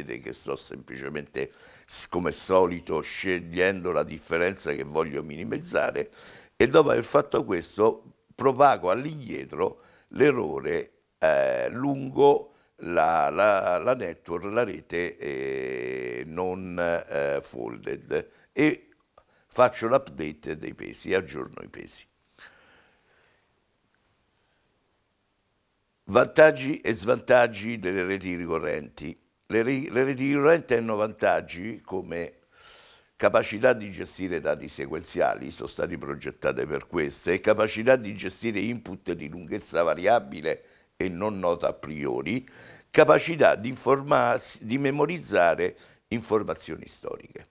vedete che sto semplicemente, come solito, scegliendo la differenza che voglio minimizzare, e dopo aver fatto questo propago all'indietro l'errore lungo la network, la rete non folded, e faccio l'update dei pesi, aggiorno i pesi. Vantaggi e svantaggi delle reti ricorrenti. Le reti ricorrenti hanno vantaggi come capacità di gestire dati sequenziali, sono stati progettate per queste, e capacità di gestire input di lunghezza variabile e non nota a priori, capacità di memorizzare informazioni storiche.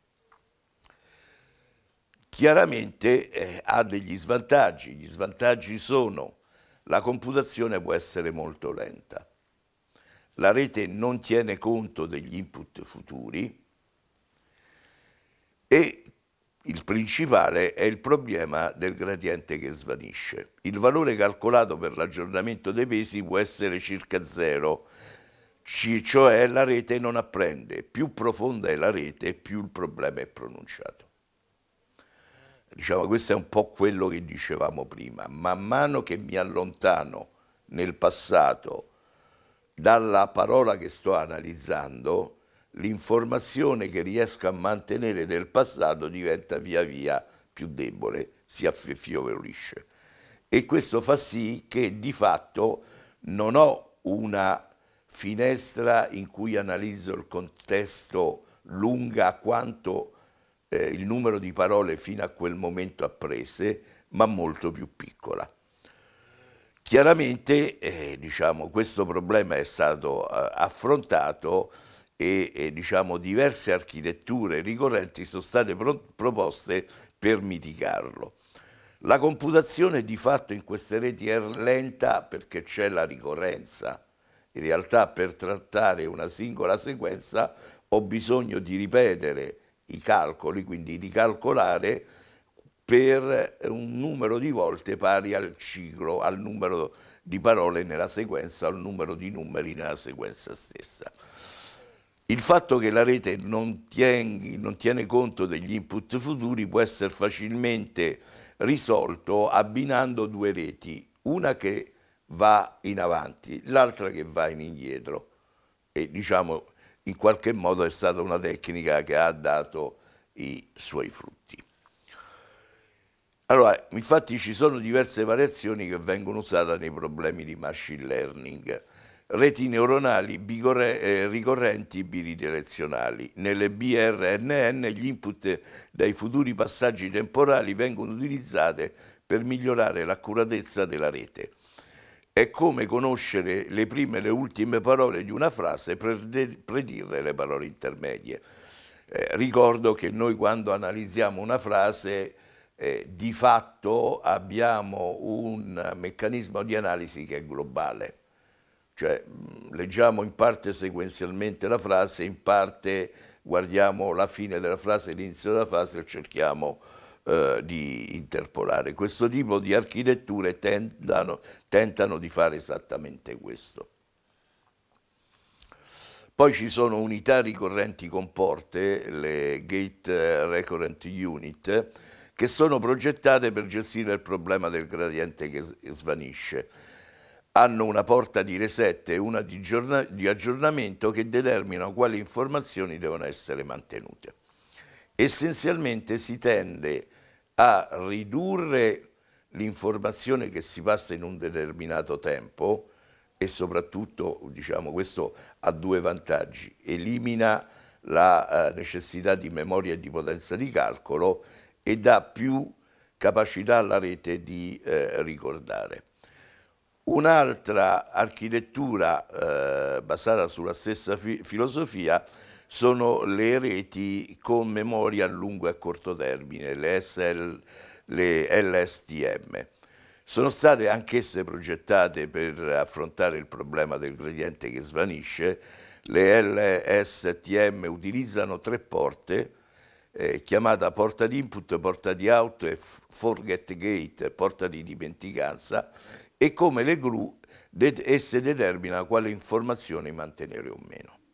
Chiaramente ha degli svantaggi. Gli svantaggi sono: la computazione può essere molto lenta, la rete non tiene conto degli input futuri, e il principale è il problema del gradiente che svanisce. Il valore calcolato per l'aggiornamento dei pesi può essere circa 0, cioè la rete non apprende. Più profonda è la rete, più il problema è pronunciato. Diciamo, questo è un po' quello che dicevamo prima. Man mano che mi allontano nel passato dalla parola che sto analizzando, l'informazione che riesco a mantenere del passato diventa via via più debole, si affievolisce. E questo fa sì che di fatto non ho una finestra in cui analizzo il contesto lunga quanto il numero di parole fino a quel momento apprese, ma molto più piccola. Chiaramente diciamo, questo problema è stato affrontato, e diciamo, diverse architetture ricorrenti sono state proposte per mitigarlo. La computazione di fatto in queste reti è lenta perché c'è la ricorrenza. In realtà, per trattare una singola sequenza ho bisogno di ripetere i calcoli, quindi di calcolare per un numero di volte pari al ciclo, al numero di parole nella sequenza, al numero di numeri nella sequenza stessa. Il fatto che la rete non tiene conto degli input futuri può essere facilmente risolto abbinando due reti, una che va in avanti, l'altra che va in indietro, e diciamo in qualche modo è stata una tecnica che ha dato i suoi frutti. Allora, infatti ci sono diverse variazioni che vengono usate nei problemi di machine learning. Reti neuronali ricorrenti bidirezionali. Nelle BRNN gli input dai futuri passaggi temporali vengono utilizzati per migliorare l'accuratezza della rete. È come conoscere le prime e le ultime parole di una frase per predire le parole intermedie. Ricordo che noi, quando analizziamo una frase, di fatto abbiamo un meccanismo di analisi che è globale. Cioè, leggiamo in parte sequenzialmente la frase, in parte guardiamo la fine della frase, l'inizio della frase, e cerchiamo di interpolare. Questo tipo di architetture tentano di fare esattamente questo. Poi ci sono unità ricorrenti comporte, le Gate Recurrent Unit, che sono progettate per gestire il problema del gradiente che svanisce. Hanno una porta di reset e una di aggiornamento che determinano quali informazioni devono essere mantenute. Essenzialmente si tende a ridurre l'informazione che si passa in un determinato tempo, e soprattutto, diciamo, questo ha due vantaggi: elimina la necessità di memoria e di potenza di calcolo, e dà più capacità alla rete di ricordare. Un'altra architettura basata sulla stessa filosofia sono le reti con memoria a lungo e a corto termine, le LSTM. Sono state anch'esse progettate per affrontare il problema del gradiente che svanisce. Le LSTM utilizzano tre porte, chiamata porta di input, porta di out e forget gate, porta di dimenticanza, e come le GRU esse determinano quale informazioni mantenere o meno.